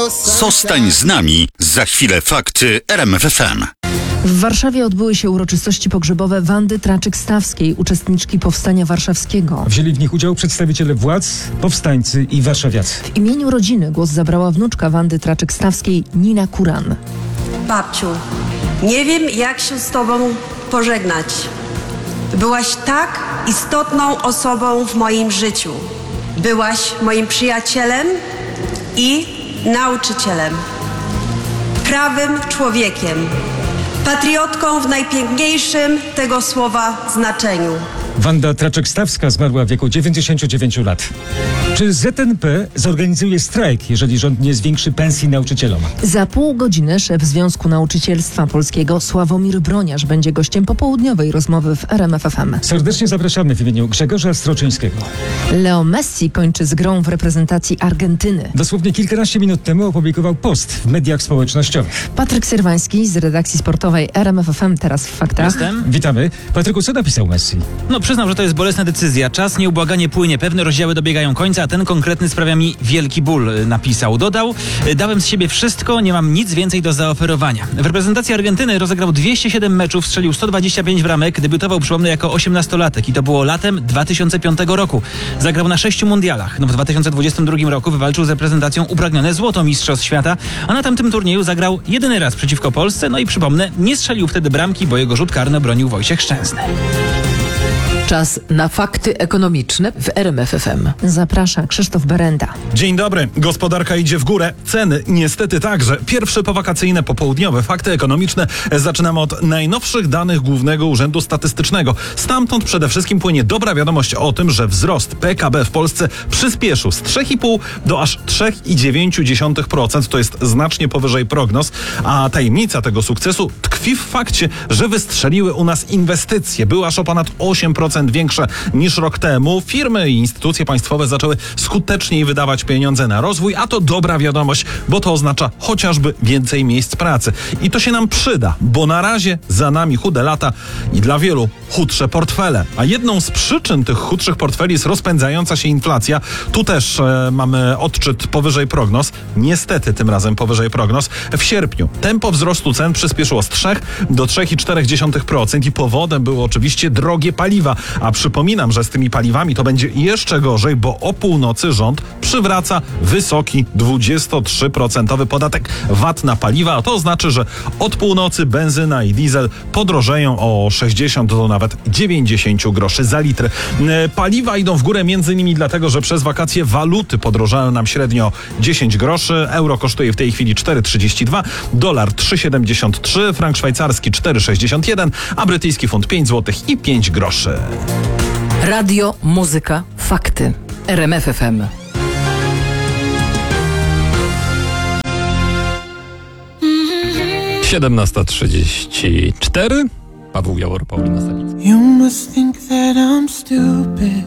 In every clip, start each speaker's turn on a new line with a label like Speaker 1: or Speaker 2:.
Speaker 1: Zostań z nami. Za chwilę fakty RMF FM.
Speaker 2: W Warszawie odbyły się uroczystości pogrzebowe Wandy Traczyk-Stawskiej, uczestniczki Powstania Warszawskiego.
Speaker 3: Wzięli w nich udział przedstawiciele władz, powstańcy i warszawiacy.
Speaker 2: W imieniu rodziny głos zabrała wnuczka Wandy Traczyk-Stawskiej, Nina Kuran.
Speaker 4: Babciu, nie wiem, jak się z tobą pożegnać. Byłaś tak istotną osobą w moim życiu. Byłaś moim przyjacielem i nauczycielem. Prawym człowiekiem. Patriotką w najpiękniejszym tego słowa znaczeniu.
Speaker 3: Wanda Traczyk-Stawska zmarła w wieku 99 lat. Czy ZNP zorganizuje strajk, jeżeli rząd nie zwiększy pensji nauczycielom?
Speaker 2: Za pół godziny szef Związku Nauczycielstwa Polskiego Sławomir Broniarz będzie gościem popołudniowej rozmowy w RMF FM.
Speaker 3: Serdecznie zapraszamy w imieniu Grzegorza Stroczyńskiego.
Speaker 2: Leo Messi kończy z grą w reprezentacji Argentyny.
Speaker 3: Dosłownie kilkanaście minut temu opublikował post w mediach społecznościowych.
Speaker 2: Patryk Syrwański z redakcji sportowej RMF FM, teraz w faktach.
Speaker 5: Jestem.
Speaker 3: Witamy. Patryku, co napisał Messi?
Speaker 5: Przyznam, że to jest bolesna decyzja. Czas nieubłaganie płynie. Pewne rozdziały dobiegają końca, a ten konkretny sprawia mi wielki ból, napisał. Dodał, dałem z siebie wszystko, nie mam nic więcej do zaoferowania. W reprezentacji Argentyny rozegrał 207 meczów, strzelił 125 bramek, debiutował, przypomnę, jako 18-latek i to było latem 2005 roku. Zagrał na 6 mundialach. W 2022 roku wywalczył z reprezentacją upragnione złoto mistrzostw świata, a na tamtym turnieju zagrał jedyny raz przeciwko Polsce, i przypomnę, nie strzelił wtedy bramki, bo jego rzut karny obronił Wojciech Szczęsny.
Speaker 6: Czas na fakty ekonomiczne w RMF FM.
Speaker 2: Zaprasza Krzysztof Berenda.
Speaker 7: Dzień dobry. Gospodarka idzie w górę. Ceny niestety także. Pierwsze powakacyjne popołudniowe fakty ekonomiczne. Zaczynamy od najnowszych danych Głównego Urzędu Statystycznego. Stamtąd przede wszystkim płynie dobra wiadomość o tym, że wzrost PKB w Polsce przyspieszył z 3,5 do aż 3,9%. To jest znacznie powyżej prognoz. A tajemnica tego sukcesu tkwi w fakcie, że wystrzeliły u nas inwestycje. Były aż o ponad 8% większe niż rok temu. Firmy i instytucje państwowe zaczęły skuteczniej wydawać pieniądze na rozwój, a to dobra wiadomość, bo to oznacza chociażby więcej miejsc pracy. I to się nam przyda, bo na razie za nami chude lata i dla wielu chudsze portfele. A jedną z przyczyn tych chudszych portfeli jest rozpędzająca się inflacja. Tu też mamy odczyt powyżej prognoz. Niestety tym razem powyżej prognoz. W sierpniu tempo wzrostu cen przyspieszyło z 3 do 3,4% i powodem były oczywiście drogie paliwa. A przypominam, że z tymi paliwami to będzie jeszcze gorzej, bo o północy rząd przywraca wysoki 23% podatek VAT na paliwa, a to znaczy, że od północy benzyna i diesel podrożeją o 60 do nawet 90 groszy za litr. Paliwa idą w górę m.in. dlatego, że przez wakacje waluty podrożają nam średnio 10 groszy. Euro kosztuje w tej chwili 4,32, dolar 3,73, frank szwajcarski 4,61, a brytyjski funt 5 zł i 5 groszy.
Speaker 6: Radio, muzyka, fakty. RMF FM.
Speaker 8: Siedemnasta 34. Paweł Jawor, Paulina Stalica.
Speaker 9: You must think that I'm stupid.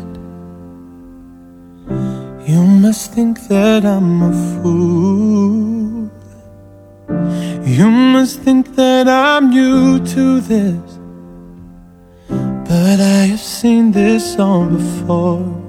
Speaker 9: You must think that I'm a fool. You must think that I'm new to this. But I have seen this all before.